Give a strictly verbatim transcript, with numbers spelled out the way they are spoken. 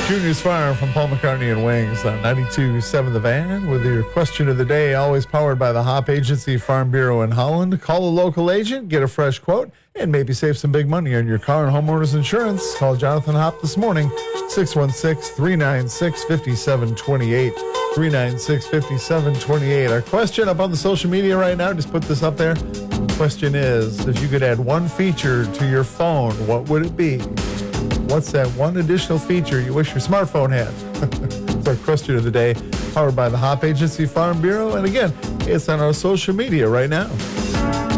Junior's Farm from Paul McCartney and Wings on ninety-two point seven The Van with your question of the day, always powered by the Hop Agency Farm Bureau in Holland. Call a local agent, get a fresh quote, and maybe save some big money on your car and homeowner's insurance. Call Jonathan Hop this morning, six one six, three nine six, five seven two eight, three nine six, five seven two eight. Our question up on the social media right now, just put this up there. Question is, if you could add one feature to your phone, what would it be? What's that one additional feature you wish your smartphone had? It's our question of the day, powered by the Hop Agency Farm Bureau. And again, it's on our social media right now.